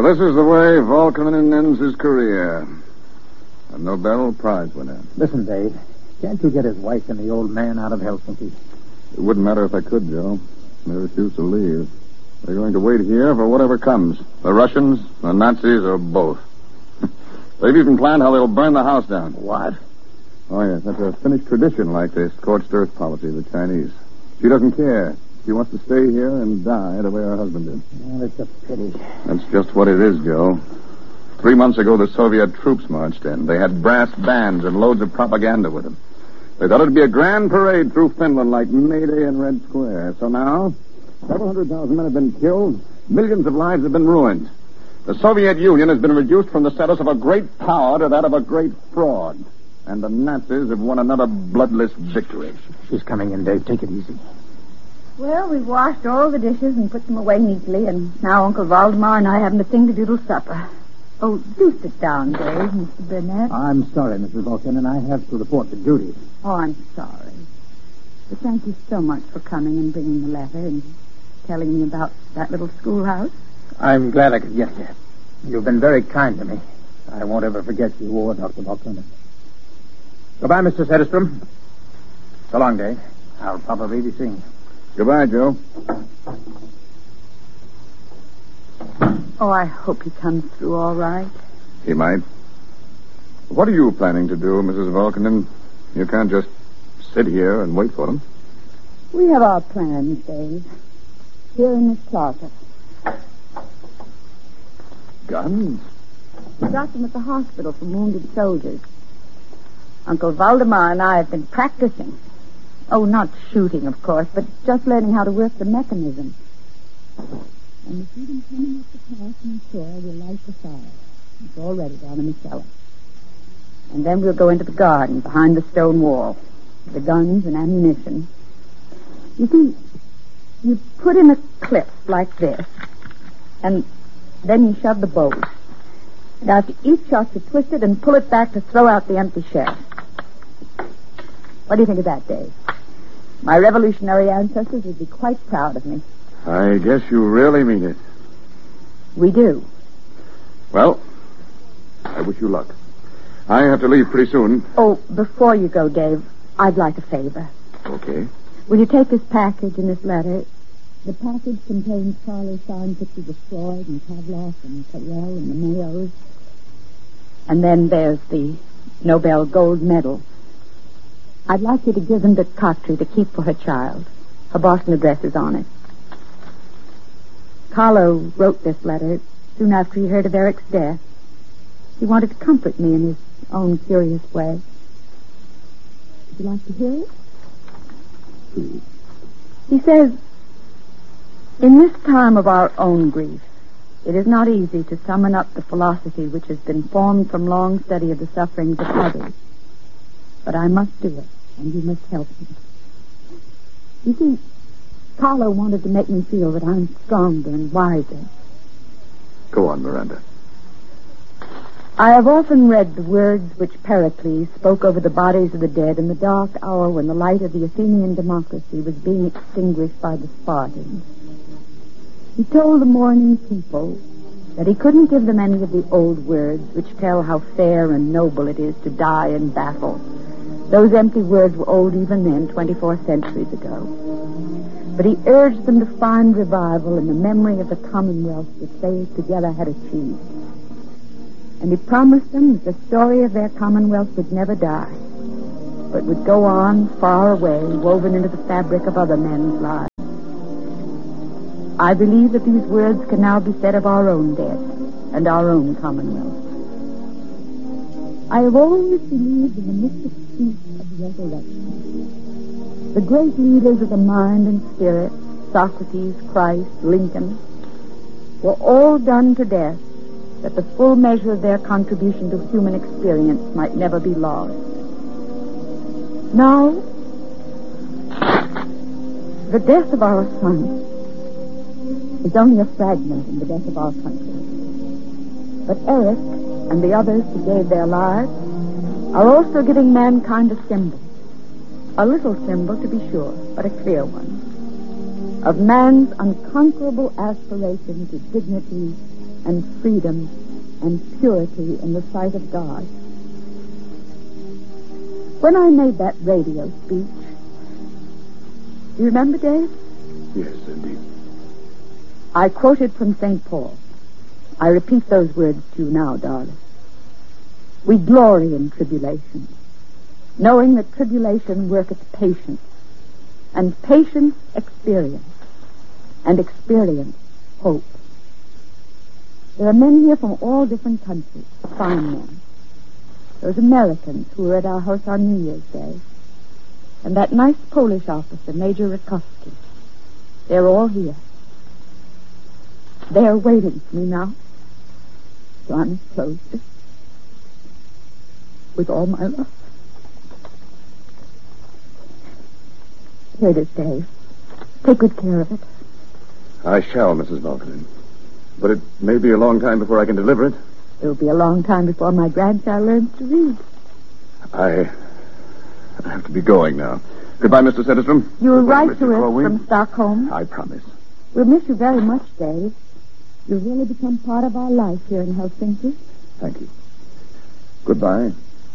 So this is the way Volkanen ends his career. A Nobel Prize winner. Listen, Dave. Can't you get his wife and the old man out of Helsinki? It wouldn't matter if I could, Joe. They refuse to leave. They're going to wait here for whatever comes. The Russians, the Nazis, or both. They've even planned how they'll burn the house down. What? Oh, yes. That's a Finnish tradition like this. Scorched earth policy of the Chinese. She doesn't care. She wants to stay here and die the way her husband did. Well, it's a pity. That's just what it is, Joe. 3 months ago, the Soviet troops marched in. They had brass bands and loads of propaganda with them. They thought it'd be a grand parade through Finland like May Day in Red Square. So now, several 100,000 men have been killed. Millions of lives have been ruined. The Soviet Union has been reduced from the status of a great power to that of a great fraud. And the Nazis have won another bloodless victory. She's coming in, Dave. Take it easy. Well, we've washed all the dishes and put them away neatly, and now Uncle Valdemar and I haven't a thing to do till supper. Oh, do sit down, Dave, Mr. Burnett. I'm sorry, Mrs. Vulcan, and I have to report to duty. Oh, I'm sorry. But thank you so much for coming and bringing the letter and telling me about that little schoolhouse. I'm glad I could get here. You've been very kind to me. I won't ever forget you or Dr. Vulcan. Goodbye, Mr. Sederstrom. So long, Dave. I'll probably be seeing you. Goodbye, Joe. Oh, I hope he comes through all right. He might. What are you planning to do, Mrs. Volkanen? You can't just sit here and wait for them. We have our plans, Dave. Here in this closet. Guns? We got them at the hospital for wounded soldiers. Uncle Valdemar and I have been practicing. Oh, not shooting, of course, but just learning how to work the mechanism. And we see them coming up the path from the shore, we'll light the fire. It's all ready down in the cellar. And then we'll go into the garden behind the stone wall. The guns and ammunition. You see, you put in a clip like this, and then you shove the bolt. And after each shot, you twist it and pull it back to throw out the empty shell. What do you think of that, Dave? My revolutionary ancestors would be quite proud of me. I guess you really mean it. We do. Well, I wish you luck. I have to leave pretty soon. Oh, before you go, Dave, I'd like a favor. Okay. Will you take this package and this letter? The package contains Charlie signed pictures of Freud and Pavlov and Carrel and the Mayos. And then there's the Nobel Gold Medal. I'd like you to give them to Kotri to keep for her child. Her Boston address is on it. Carlo wrote this letter soon after he heard of Eric's death. He wanted to comfort me in his own curious way. Would you like to hear it? Please. He says, in this time of our own grief, it is not easy to summon up the philosophy which has been formed from long study of the sufferings of others. But I must do it, and you must help me. You see, Carlo wanted to make me feel that I'm stronger and wiser. Go on, Miranda. I have often read the words which Pericles spoke over the bodies of the dead in the dark hour when the light of the Athenian democracy was being extinguished by the Spartans. He told the mourning people that he couldn't give them any of the old words which tell how fair and noble it is to die in battle. Those empty words were old even then, 24 centuries ago. But he urged them to find revival in the memory of the commonwealth that they together had achieved. And he promised them that the story of their commonwealth would never die, but would go on far away, woven into the fabric of other men's lives. I believe that these words can now be said of our own dead and our own commonwealth. I have always believed in the mystic peace of resurrection. The great leaders of the mind and spirit, Socrates, Christ, Lincoln, were all done to death that the full measure of their contribution to human experience might never be lost. Now, the death of our son is only a fragment in the death of our country. But Eric and the others who gave their lives are also giving mankind a symbol. A little symbol, to be sure, but a clear one. Of man's unconquerable aspiration to dignity and freedom and purity in the sight of God. When I made that radio speech, you remember, Dave? Yes, indeed. I quoted from St. Paul. I repeat those words to you now, darling. We glory in tribulation, knowing that tribulation worketh patience, and patience experience, and experience hope. There are men here from all different countries, fine men. Those Americans who were at our house on New Year's Day, and that nice Polish officer, Major Rakowski. They're all here. They're waiting for me now. So I'm close with all my love. Here it is, Dave. Take good care of it. I shall, Mrs. Malkin. But it may be a long time before I can deliver it. It'll be a long time before my grandchild learns to read. I have to be going now. Goodbye, Mr. Sedestrom. You'll Goodbye, write to Mr. us Corwin. from Stockholm. I promise. We'll miss you very much, Dave. You've really become part of our life here in Helsinki. Thank you. Goodbye.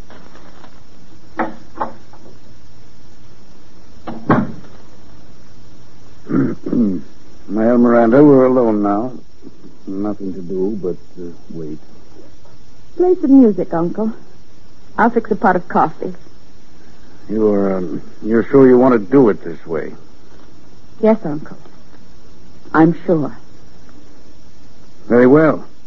Well, Miranda, we're alone now. Nothing to do but wait. Play some music, Uncle. I'll fix a pot of coffee. You're sure you want to do it this way? Yes, Uncle. I'm sure. Very well.